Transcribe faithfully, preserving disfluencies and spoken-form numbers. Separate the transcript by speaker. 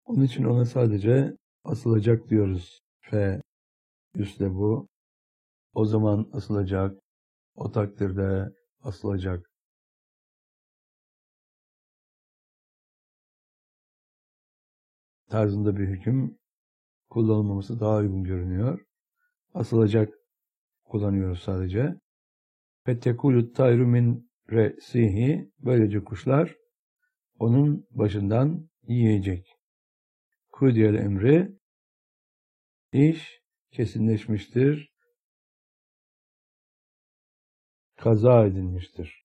Speaker 1: Onun için ona sadece asılacak diyoruz. Fe üstle bu. O zaman asılacak. O takdirde asılacak. Tarzında bir hüküm kullanılmaması daha uygun görünüyor. Asılacak kullanıyoruz sadece. Fetekulut tayru min re'sihi. Böylece kuşlar onun başından yiyecek. Kudiyel emri, iş kesinleşmiştir, kaza edilmiştir.